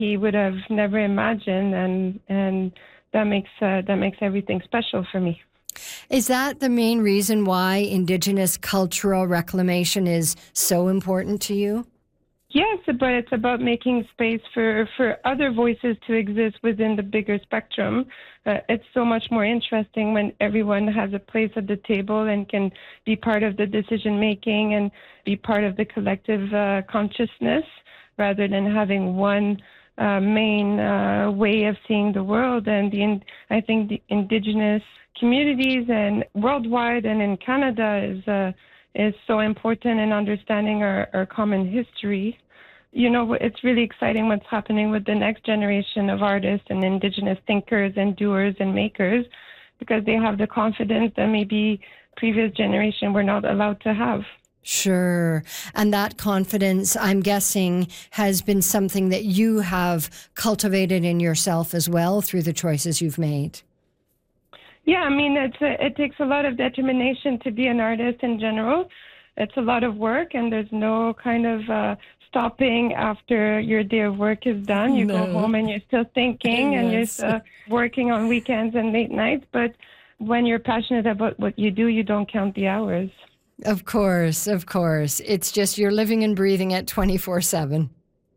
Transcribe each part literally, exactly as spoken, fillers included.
he would have never imagined, and and that makes uh, that makes everything special for me. Is that the main reason why Indigenous cultural reclamation is so important to you? Yes, but it's about making space for, for other voices to exist within the bigger spectrum. Uh, it's so much more interesting when everyone has a place at the table and can be part of the decision making and be part of the collective uh, consciousness, rather than having one uh, main uh, way of seeing the world. And the, I think the Indigenous communities and worldwide and in Canada is uh, is so important in understanding our, our common history. You know, it's really exciting what's happening with the next generation of artists and Indigenous thinkers and doers and makers, because they have the confidence that maybe previous generation were not allowed to have. Sure. And that confidence, I'm guessing, has been something that you have cultivated in yourself as well through the choices you've made. Yeah, I mean, it's a, it takes a lot of determination to be an artist in general. It's a lot of work, and there's no kind of uh, stopping after your day of work is done. You no. go home and you're still thinking, yes. and you're still working on weekends and late nights. But when you're passionate about what you do, you don't count the hours. Of course, of course. It's just you're living and breathing it twenty-four seven.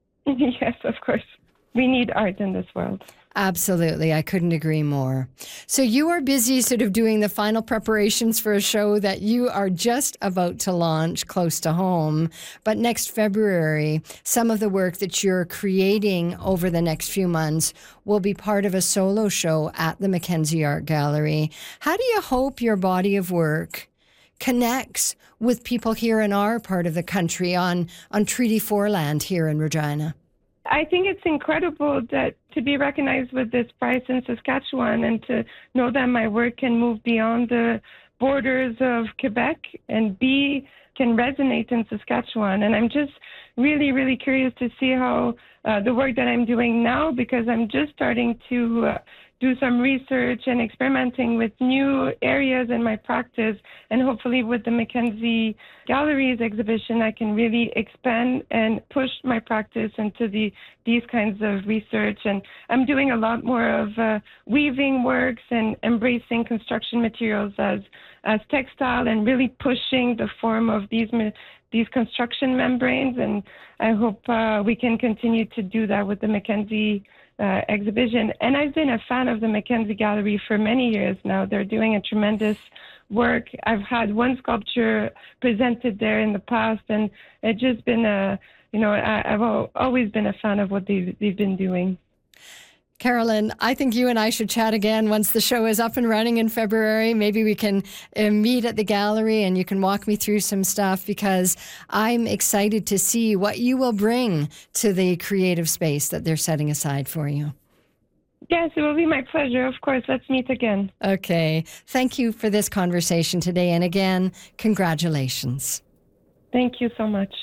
Yes, of course. We need art in this world. Absolutely. I couldn't agree more. So you are busy sort of doing the final preparations for a show that you are just about to launch close to home. But next February, some of the work that you're creating over the next few months will be part of a solo show at the Mackenzie Art Gallery. How do you hope your body of work connects with people here in our part of the country on, on Treaty four land here in Regina? I think it's incredible that to be recognized with this prize in Saskatchewan, and to know that my work can move beyond the borders of Quebec and be can resonate in Saskatchewan. And I'm just really, really curious to see how uh, the work that I'm doing now, because I'm just starting to uh, do some research and experimenting with new areas in my practice. And hopefully with the Mackenzie Galleries exhibition, I can really expand and push my practice into the these kinds of research. And I'm doing a lot more of uh, weaving works and embracing construction materials as as textile, and really pushing the form of these these construction membranes. And I hope uh, we can continue to do that with the Mackenzie uh, exhibition. And I've been a fan of the Mackenzie Gallery for many years now. They're doing a tremendous work. I've had one sculpture presented there in the past, and it's just been a, you know, I, I've al- always been a fan of what they've, they've been doing. Carolyn, I think you and I should chat again once the show is up and running in February. Maybe we can uh, meet at the gallery and you can walk me through some stuff, because I'm excited to see what you will bring to the creative space that they're setting aside for you. Yes, it will be my pleasure. Of course. Let's meet again. Okay. Thank you for this conversation today. And again, congratulations. Thank you so much.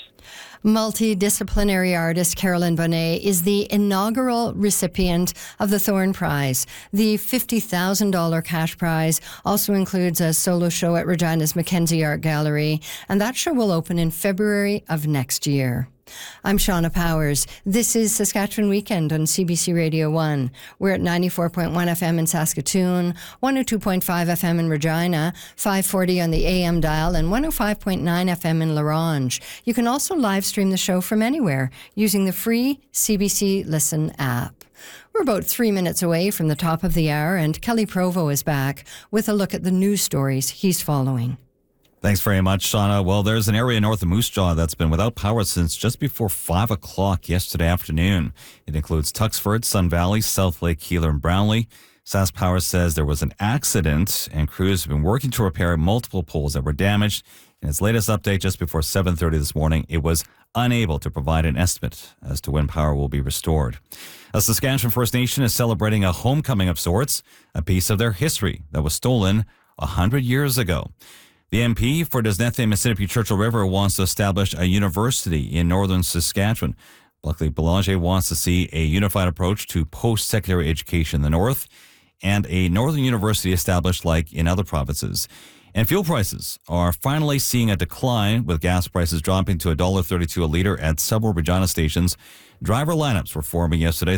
Multidisciplinary artist Carolyn Bonnet is the inaugural recipient of the Thorne Prize. The fifty thousand dollars cash prize also includes a solo show at Regina's Mackenzie Art Gallery, and that show will open in February of next year. I'm Shauna Powers. This is Saskatchewan Weekend on C B C Radio one. We're at ninety-four point one F M in Saskatoon, one oh two point five F M in Regina, five forty on the A M dial, and one oh five point nine F M in La Ronge. You can also live stream the show from anywhere using the free C B C Listen app. We're about three minutes away from the top of the hour, and Kelly Provo is back with a look at the news stories he's following. Thanks very much, Shauna. Well, there's an area north of Moose Jaw that's been without power since just before five o'clock yesterday afternoon. It includes Tuxford, Sun Valley, South Lake, Keeler, and Brownlee. SaskPower says there was an accident, and crews have been working to repair multiple poles that were damaged. In its latest update just before seven thirty this morning, it was unable to provide an estimate as to when power will be restored. A Saskatchewan First Nation is celebrating a homecoming of sorts, a piece of their history that was stolen one hundred years ago. The M P for Desnethé-Massinipi-Churchill River wants to establish a university in northern Saskatchewan. Luckily, Belanger wants to see a unified approach to post-secondary education in the north and a northern university established like in other provinces. And fuel prices are finally seeing a decline, with gas prices dropping to one dollar thirty-two a litre at several Regina stations. Driver lineups were forming yesterday.